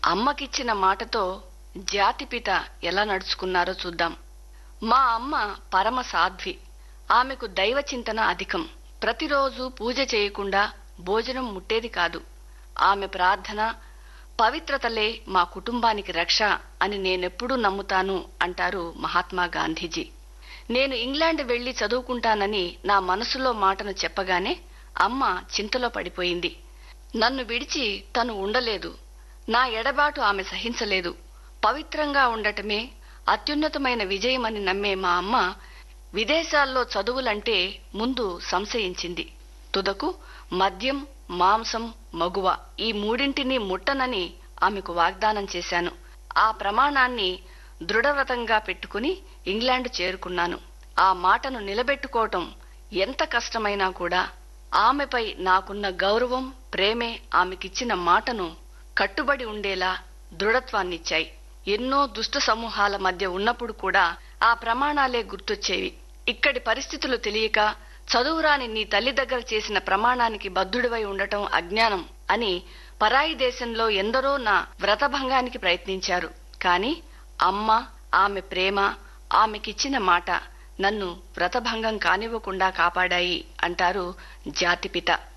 అమ్మకిచ్చిన మాటతో జాతిపిత ఎలా నడుచుకున్నారో చూద్దాం. మా అమ్మ పరమ సాధ్వి. ఆమెకు దైవ చింతన అధికం. ప్రతిరోజు పూజ చేయకుండా భోజనం ముట్టేది కాదు. ఆమె ప్రార్థన, పవిత్రతలే మా కుటుంబానికి రక్ష అని నేనెప్పుడూ నమ్ముతాను అంటారు మహాత్మా గాంధీజీ. నేను ఇంగ్లాండ్ వెళ్లి చదువుకుంటానని నా మనసులో మాటను చెప్పగానే అమ్మ చింతలో పడిపోయింది. నన్ను విడిచి తను ఉండలేదు. నా ఎడబాటు ఆమె సహించలేదు. పవిత్రంగా ఉండటమే అత్యున్నతమైన విజయమని నమ్మే మా అమ్మ విదేశాల్లో చదువులంటే ముందు సంశయించింది. తుదకు మద్యం, మాంసం, మగువ ఈ మూడింటినీ ముట్టనని ఆమెకు వాగ్దానం చేశాను. ఆ ప్రమాణాన్ని దృఢవ్రతంగా పెట్టుకుని ఇంగ్లాండ్ చేరుకున్నాను. ఆ మాటను నిలబెట్టుకోవటం ఎంత కష్టమైనా కూడా ఆమెపై నాకున్న గౌరవం, ప్రేమే ఆమెకిచ్చిన మాటను కట్టుబడి ఉండేలా దృఢత్వాన్నిచ్చాయి. ఎన్నో దుష్ట సమూహాల మధ్య ఉన్నప్పుడు కూడా ఆ ప్రమాణాలే గుర్తొచ్చేవి. ఇక్కడి పరిస్థితులు తెలియక చదువురాని నీ తల్లి దగ్గర చేసిన ప్రమాణానికి బద్ధుడివై ఉండటం అజ్ఞానం అని పరాయి దేశంలో ఎందరో నా వ్రతభంగానికి ప్రయత్నించారు. కాని అమ్మ, ఆమె ప్రేమ, ఆమెకిచ్చిన మాట నన్ను వ్రతభంగం కానివ్వకుండా కాపాడాయి అంటారు జాతిపిత.